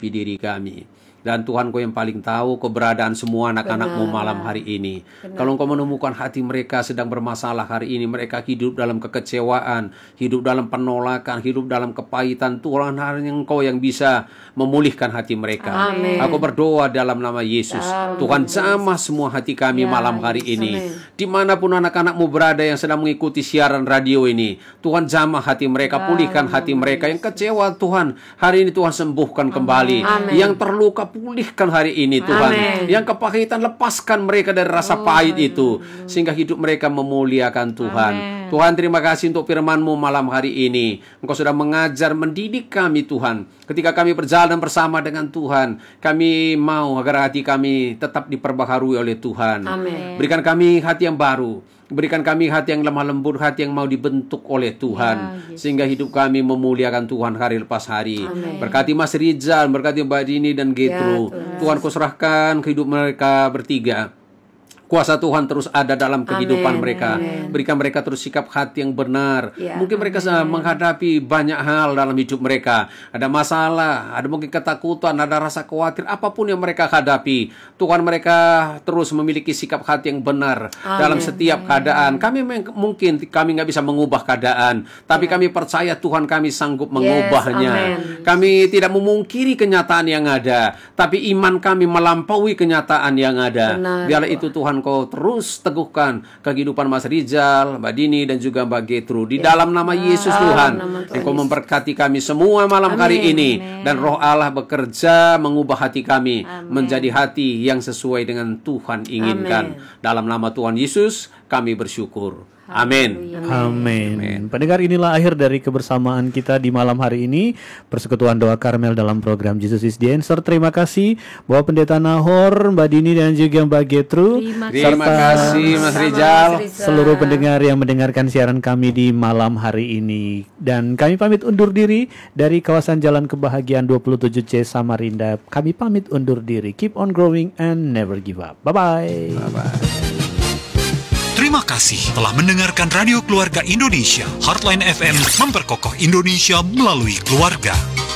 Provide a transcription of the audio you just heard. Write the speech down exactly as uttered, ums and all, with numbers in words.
menghidupi diri kami. Dan Tuhan, Kau yang paling tahu keberadaan semua anak-anak-Mu malam hari ini. Benar. Kalau Engkau menemukan hati mereka sedang bermasalah hari ini, mereka hidup dalam kekecewaan, hidup dalam penolakan, hidup dalam kepahitan, Tuhan hanya Engkau yang bisa memulihkan hati mereka. Amin. Aku berdoa dalam nama Yesus. Amin. Tuhan, jamah semua hati kami ya, malam hari Yesus. Ini. Amin. Dimanapun anak-anak-Mu berada yang sedang mengikuti siaran radio ini, Tuhan jamah hati mereka, pulihkan hati mereka. Yang kecewa Tuhan, hari ini Tuhan sembuhkan kembali. Amin. Yang terluka pulihkan hari ini Tuhan. Amen. Yang kepahitan lepaskan mereka dari rasa oh, pahit itu, sehingga hidup mereka memuliakan Tuhan. Amen. Tuhan, terima kasih untuk firman-Mu malam hari ini. Engkau sudah mengajar, mendidik kami Tuhan. Ketika kami berjalan bersama dengan Tuhan, kami mau agar hati kami tetap diperbaharui oleh Tuhan. Amen. Berikan kami hati yang baru. Berikan kami hati yang lemah lembut, hati yang mau dibentuk oleh Tuhan. Ya, sehingga hidup kami memuliakan Tuhan hari lepas hari. Amen. Berkati Mas Rizal, berkati Mbak Dini dan Getro. Ya, Tuhan, Kau serahkan kehidupan mereka bertiga. Kuasa Tuhan terus ada dalam kehidupan amen, mereka. Amen. Berikan mereka terus sikap hati yang benar. Ya, mungkin mereka amen. menghadapi banyak hal dalam hidup mereka. Ada masalah, ada mungkin ketakutan, ada rasa khawatir. Apapun yang mereka hadapi, Tuhan, mereka terus memiliki sikap hati yang benar amen. dalam setiap keadaan. Kami mungkin kami nggak bisa mengubah keadaan, tapi ya. kami percaya Tuhan kami sanggup mengubahnya. Yes, kami tidak memungkiri kenyataan yang ada, tapi iman kami melampaui kenyataan yang ada. Benar, biarlah itu Tuhan, Kau terus teguhkan kehidupan Mas Rizal, Mbak Dini dan juga Mbak Getru di ya. dalam nama Yesus Tuhan. Engkau memberkati kami semua malam Amin. hari ini. Amin. Dan Roh Allah bekerja mengubah hati kami Amin. menjadi hati yang sesuai dengan Tuhan inginkan. Amin. Dalam nama Tuhan Yesus kami bersyukur. Amin. Amin. Amin. Pendengar, inilah akhir dari kebersamaan kita di malam hari ini. Persekutuan Doa Karmel dalam program Jesus is the Answer. Terima kasih Bapak Pendeta Nahor, Mbak Dini dan juga Mbak Getru. Terima, Terima kasih Mas Rizal. Seluruh pendengar yang mendengarkan siaran kami di malam hari ini. Dan kami pamit undur diri dari kawasan Jalan Kebahagiaan dua puluh tujuh C Samarinda. Kami pamit undur diri. Keep on growing and never give up. Bye-bye. Bye-bye. Terima kasih telah mendengarkan Radio Keluarga Indonesia. Heartline F M memperkokoh Indonesia melalui keluarga.